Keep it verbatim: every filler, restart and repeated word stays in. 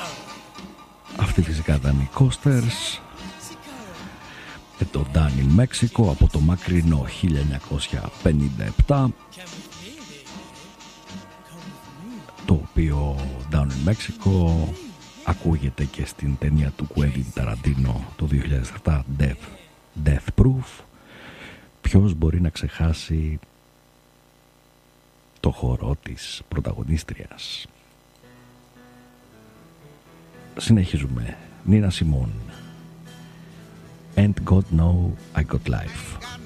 Αυτή φυσικά ήταν οι Coasters και το Down in Mexico από το μακρινό χίλια εννιακόσια πενήντα επτά, το οποίο Down in Mexico ακούγεται και στην ταινία του Quentin Tarantino το δύο χιλιάδες επτά, Death, Death Proof. Ποιος μπορεί να ξεχάσει το χορό της πρωταγωνίστριας. Συνεχίζουμε. Nina Simone, And God Know I Got Life.